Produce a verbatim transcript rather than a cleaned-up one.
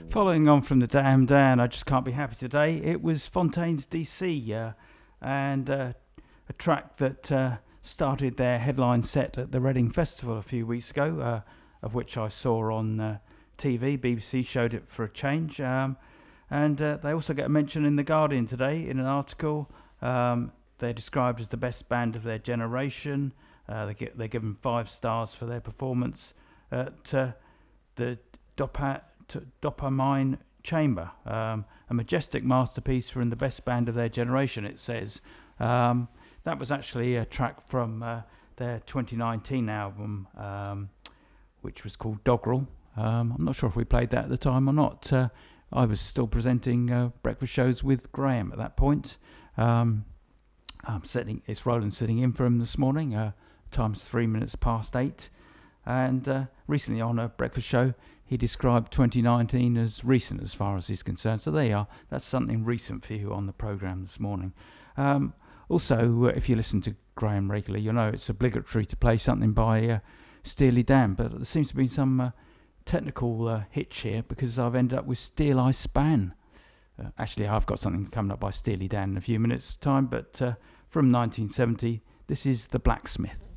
Following on from the Damn Dan, I Just Can't Be Happy Today, it was Fontaine's D C, uh, and uh, a track that uh, started their headline set at the Reading Festival a few weeks ago, uh, of which I saw on uh, T V. B B C showed it for a change, um, and uh, they also get a mention in The Guardian today in an article. Um, they're described as the best band of their generation. Uh, they get, they're given five stars for their performance at uh, the Dopa Dopamine Chamber, um, a majestic masterpiece from the best band of their generation, it says. Um, that was actually a track from uh, their twenty nineteen album, um, which was called Doggerel. Um, I'm not sure if we played that at the time or not. Uh, I was still presenting uh, breakfast shows with Graham at that point. Um, I'm sitting, it's Roland sitting in for him this morning. Uh, time's three minutes past eight. And uh, recently on a breakfast show, he described twenty nineteen as recent as far as he's concerned. So there you are. That's something recent for you on the programme this morning. Um, also, uh, if you listen to Graham regularly, you'll know it's obligatory to play something by uh, Steely Dan. But there seems to be some uh, technical uh, hitch here because I've ended up with Steel Eye Span. Uh, actually, I've got something coming up by Steely Dan in a few minutes' time. But uh, from nineteen seventy, this is The Blacksmith.